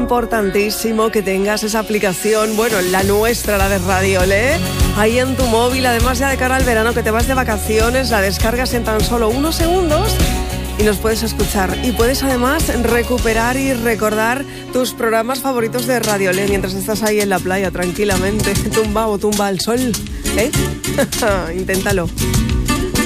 importantísimo que tengas esa aplicación, bueno, la nuestra, la de Radiolé, ahí en tu móvil. Además, ya de cara al verano, que te vas de vacaciones, la descargas en tan solo unos segundos y nos puedes escuchar. Y puedes además recuperar y recordar tus programas favoritos de Radiolé mientras estás ahí en la playa tranquilamente, tumba al sol, ¿eh? Inténtalo.